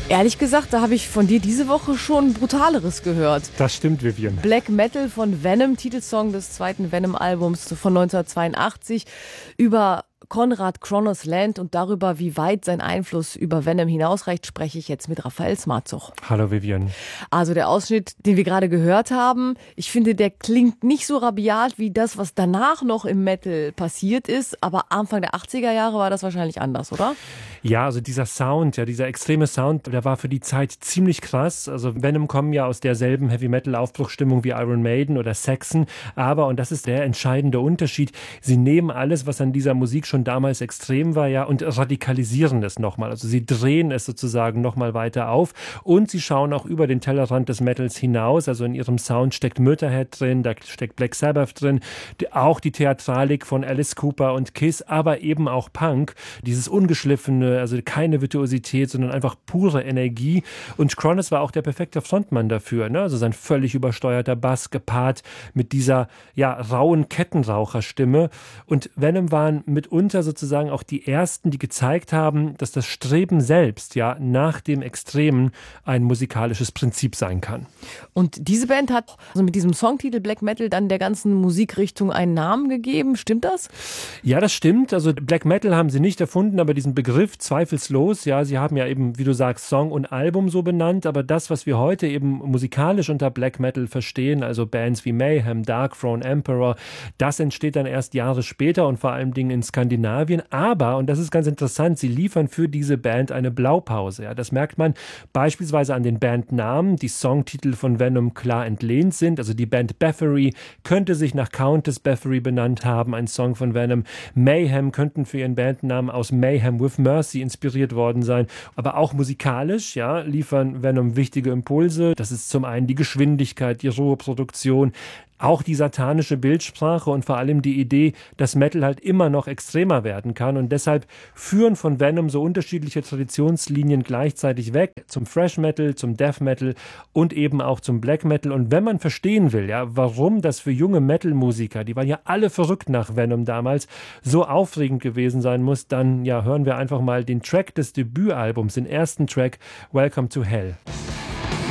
Ehrlich gesagt, da habe ich von dir diese Woche schon Brutaleres gehört. Das stimmt, Vivian. Black Metal von Venom, Titelsong des zweiten Venom-Albums von 1982, über Konrad Kronos Land und darüber, wie weit sein Einfluss über Venom hinausreicht, spreche ich jetzt mit Raphael Smartzoch. Hallo Vivian. Also der Ausschnitt, den wir gerade gehört haben, ich finde, der klingt nicht so rabiat wie das, was danach noch im Metal passiert ist, aber Anfang der 80er Jahre war das wahrscheinlich anders, oder? Ja, also dieser Sound, dieser extreme Sound, der war für die Zeit ziemlich krass. Also Venom kommen ja aus derselben Heavy-Metal-Aufbruchstimmung wie Iron Maiden oder Saxon, aber, und das ist der entscheidende Unterschied, sie nehmen alles, was an dieser Musik schon damals extrem war, ja, und radikalisieren es nochmal. Also sie drehen es sozusagen nochmal weiter auf und sie schauen auch über den Tellerrand des Metals hinaus. Also in ihrem Sound steckt Motorhead drin, da steckt Black Sabbath drin, auch die Theatralik von Alice Cooper und Kiss, aber eben auch Punk, dieses ungeschliffene, also keine Virtuosität, sondern einfach pure Energie. Und Kronos war auch der perfekte Frontmann dafür, ne? Also sein völlig übersteuerter Bass gepaart mit dieser, ja, rauen Kettenraucherstimme. Und Venom waren mitunter sozusagen auch die ersten, die gezeigt haben, dass das Streben selbst, ja, nach dem Extremen ein musikalisches Prinzip sein kann. Und diese Band hat also mit diesem Songtitel Black Metal dann der ganzen Musikrichtung einen Namen gegeben. Stimmt das? Ja, das stimmt. Also Black Metal haben sie nicht erfunden, aber diesen Begriff zweifellos, ja, sie haben ja eben, wie du sagst, Song und Album so benannt, aber das, was wir heute eben musikalisch unter Black Metal verstehen, also Bands wie Mayhem, Darkthrone, Emperor, das entsteht dann erst Jahre später und vor allem Dingen in Skandinavien. Aber, und das ist ganz interessant, sie liefern für diese Band eine Blaupause. Ja, das merkt man beispielsweise an den Bandnamen, die Songtitel von Venom klar entlehnt sind. Also die Band Bathory könnte sich nach Countess Bathory benannt haben, ein Song von Venom. Mayhem könnten für ihren Bandnamen aus Mayhem with Mercy inspiriert worden sein. Aber auch musikalisch, ja, liefern Venom wichtige Impulse. Das ist zum einen die Geschwindigkeit, die rohe Produktion, auch die satanische Bildsprache und vor allem die Idee, dass Metal halt immer noch extremer werden kann. Und deshalb führen von Venom so unterschiedliche Traditionslinien gleichzeitig weg. Zum Thrash Metal, zum Death Metal und eben auch zum Black Metal. Und wenn man verstehen will, ja, warum das für junge Metal-Musiker, die waren ja alle verrückt nach Venom damals, so aufregend gewesen sein muss, dann ja, hören wir einfach mal den Track des Debütalbums, den ersten Track, Welcome to Hell.